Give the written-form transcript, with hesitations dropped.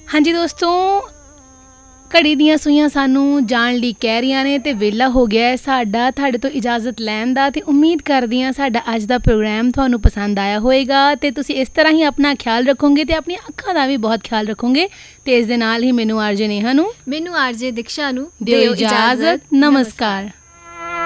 ਹਾਂਜੀ ਦੋਸਤੋ, ਘੜੀ ਦੀਆਂ ਸੂਈਆਂ ਸਾਨੂੰ ਜਾਣ ਲਈ ਕਹਿ ਰਹੀਆਂ ਨੇ ਅਤੇ ਵਿਹਲਾ ਹੋ ਗਿਆ ਹੈ ਸਾਡਾ ਤੁਹਾਡੇ ਤੋਂ ਇਜਾਜ਼ਤ ਲੈਣ ਦਾ। ਅਤੇ ਉਮੀਦ ਕਰਦੀ ਹਾਂ ਸਾਡਾ ਅੱਜ ਦਾ ਪ੍ਰੋਗਰਾਮ ਤੁਹਾਨੂੰ ਪਸੰਦ ਆਇਆ ਹੋਏਗਾ ਅਤੇ ਤੁਸੀਂ ਇਸ ਤਰ੍ਹਾਂ ਹੀ ਆਪਣਾ ਖਿਆਲ ਰੱਖੋਗੇ ਅਤੇ ਆਪਣੀਆਂ ਅੱਖਾਂ ਦਾ ਵੀ ਬਹੁਤ ਖਿਆਲ ਰੱਖੋਗੇ। ਅਤੇ ਇਸ ਦੇ ਨਾਲ ਹੀ ਮੈਨੂੰ ਆਰਜੇ ਨੇਹਾ ਨੂੰ, ਮੈਨੂੰ ਆਰਜੇ ਦਿਕਸ਼ਾ ਨੂੰ ਦਿਓ ਇਜਾਜ਼ਤ। ਨਮਸਕਾਰ।